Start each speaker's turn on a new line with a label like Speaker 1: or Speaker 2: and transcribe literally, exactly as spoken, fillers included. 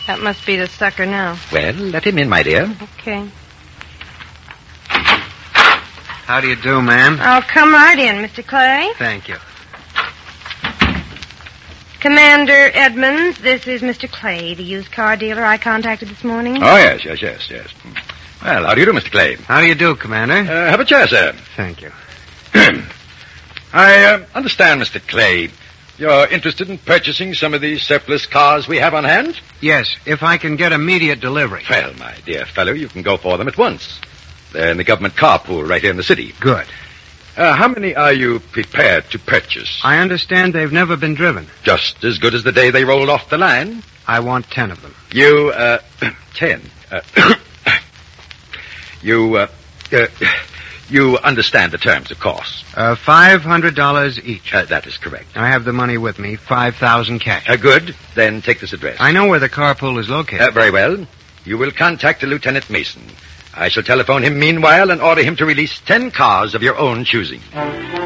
Speaker 1: That must be the sucker now.
Speaker 2: Well, let him in, my dear.
Speaker 1: Okay.
Speaker 3: How do you do, ma'am?
Speaker 1: Oh, come right in, Mister Clay.
Speaker 3: Thank you.
Speaker 1: Commander Edmonds, this is Mister Clay, the used car dealer I contacted this morning.
Speaker 2: Oh, yes, yes, yes, yes. Well, how do you do, Mister Clay?
Speaker 3: How do you do, Commander?
Speaker 2: Uh, have a chair, sir.
Speaker 3: Thank you.
Speaker 2: I uh, understand, Mister Clay, you're interested in purchasing some of these surplus cars we have on hand?
Speaker 3: Yes, if I can get immediate delivery.
Speaker 2: Well, my dear fellow, you can go for them at once. They're in the government car pool right here in the city.
Speaker 3: Good.
Speaker 2: Uh, how many are you prepared to purchase?
Speaker 3: I understand they've never been driven.
Speaker 2: Just as good as the day they rolled off the line?
Speaker 3: I want ten of them.
Speaker 2: You, uh, ten. Uh, you, uh, uh, you understand the terms, of course.
Speaker 3: Uh, five hundred dollars each.
Speaker 2: Uh, that is correct.
Speaker 3: I have the money with me, five thousand cash.
Speaker 2: Uh, good. Then take this address.
Speaker 3: I know where the carpool is located.
Speaker 2: Uh, very well. You will contact Lieutenant Mason. I shall telephone him meanwhile and order him to release ten cars of your own choosing.